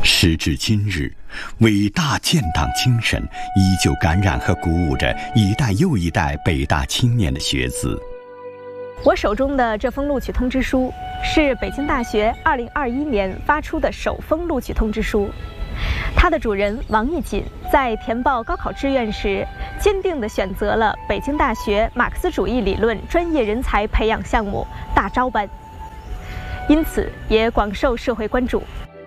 时至今日，伟大建党精神依旧感染和鼓舞着一代又一代北大青年的学子。 我手中的这封录取通知书是北京大学2021年发出的首封录取通知书。它的主人王义锦在填报高考志愿时，坚定地选择了北京大学马克思主义理论专业人才培养项目大招班，因此也广受社会关注。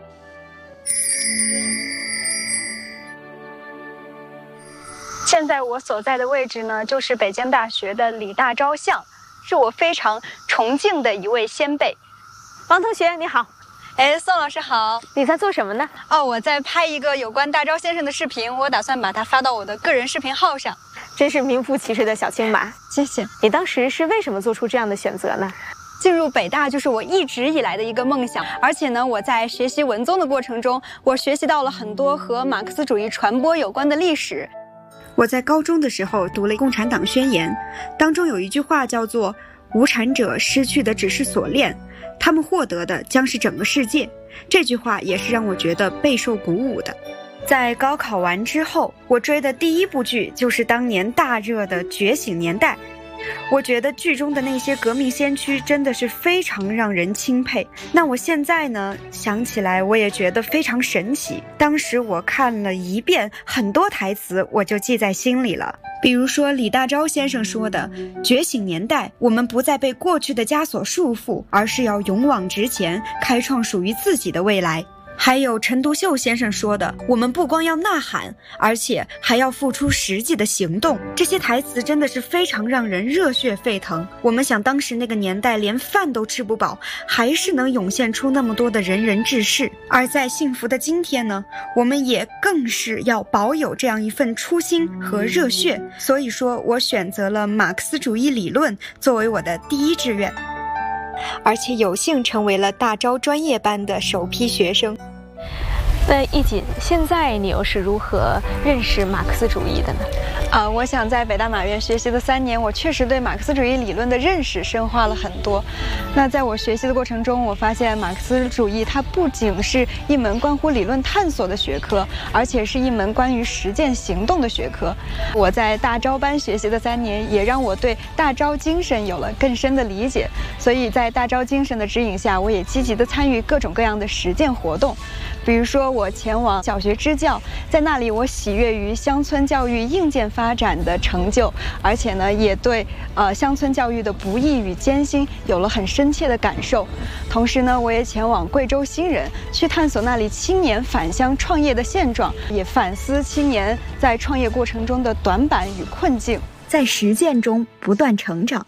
现在我所在的位置呢，就是北京大学的李大钊像，是我非常崇敬的一位先辈。 王同学你好。 宋老师好。 你在做什么呢？ 我在拍一个有关大钊先生的视频，我打算把它发到我的个人视频号上。 真是名副其实的小青马。 谢谢。 你当时是为什么做出这样的选择呢？ 进入北大就是我一直以来的一个梦想，而且呢，我在学习文综的过程中，我学习到了很多和马克思主义传播有关的历史。 我在高中的时候读了《共产党宣言》，当中有一句话叫做“无产者失去的只是锁链，他们获得的将是整个世界”。这句话也是让我觉得备受鼓舞的。在高考完之后，我追的第一部剧就是当年大热的《觉醒年代》。我觉得剧中的那些革命先驱真的是非常让人钦佩。那我现在呢，想起来我也觉得非常神奇。当时我看了一遍，很多台词我就记在心里了。比如说李大钊先生说的“觉醒年代，我们不再被过去的枷锁束缚，而是要勇往直前，开创属于自己的未来”。还有陈独秀先生说的“我们不光要呐喊，而且还要付出实际的行动”。这些台词真的是非常让人热血沸腾。我们想当时那个年代连饭都吃不饱，还是能涌现出那么多的仁人志士。而在幸福的今天呢，我们也更是要保有这样一份初心和热血。所以说我选择了马克思主义理论作为我的第一志愿，而且有幸成为了大钊专业班的首批学生。 那义锦，现在你又是如何认识马克思主义的呢？ 我想在北大马院学习的3年，我确实对马克思主义理论的认识深化了很多。那在我学习的过程中，我发现马克思主义它不仅是一门关乎理论探索的学科，而且是一门关于实践行动的学科。我在大钊班学习的3年，也让我对大钊精神有了更深的理解。所以在大钊精神的指引下，我也积极地参与各种各样的实践活动。比如说我前往小学支教，在那里我喜悦于乡村教育硬件发展的成就，而且呢也对乡村教育的不易与艰辛有了很深切的感受。同时呢，我也前往贵州新人，去探索那里青年返乡创业的现状，也反思青年在创业过程中的短板与困境， 在实践中不断成长。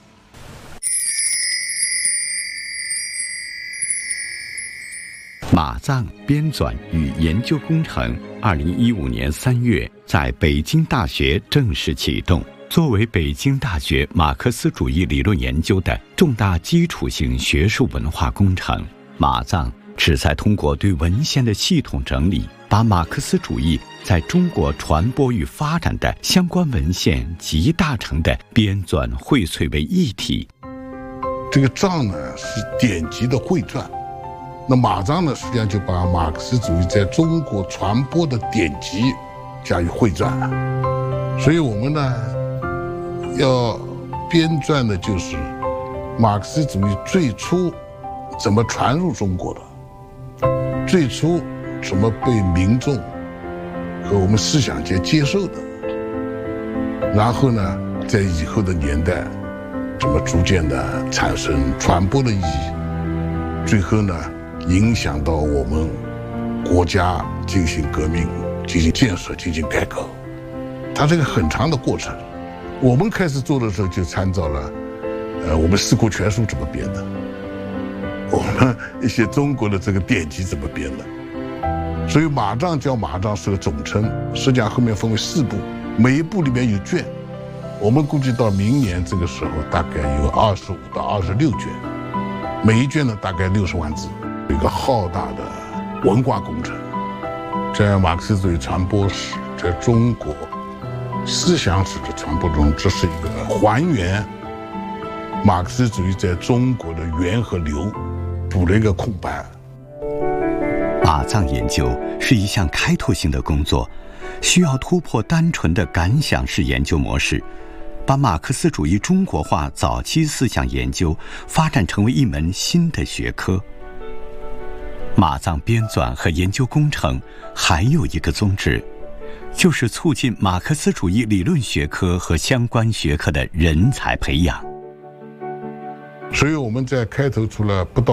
马藏编纂与研究工程2015年3月在北京大学正式启动。作为北京大学马克思主义理论研究的重大基础性学术文化工程，马藏旨在通过对文献的系统整理，把马克思主义在中国传播与发展的相关文献集大成的编纂荟萃为一体。 这个藏呢是典籍的汇撰，那马藏呢实际上就把马克思主义在中国传播的典籍加以汇撰，所以我们呢要编撰的就是马克思主义最初怎么传入中国的，最初怎么被民众和我们思想界接受的，然后呢在以后的年代怎么逐渐的产生传播的意义，最后呢影响到我们国家进行革命、进行建设、进行改革。它是一个很长的过程。我们开始做的时候就参照了我们《四库全书》怎么编的，我们一些中国的这个典籍怎么编的。所以马藏叫马藏是个总称，实际上后面分为4部，每一部里面有卷。我们估计到明年这个时候大概有25到26卷，每一卷呢大概60万字，一个浩大的文化工程。在马克思主义传播史，在中国思想史的传播中，这是一个还原马克思主义在中国的源和流，补了一个空白。 马马藏研究是一项开拓性的工作，需要突破单纯的感想式研究模式，把马克思主义中国化早期思想研究发展成为一门新的学科。马藏编纂和研究工程还有一个宗旨，就是促进马克思主义理论学科和相关学科的人才培养。 所以我们在开头除了不到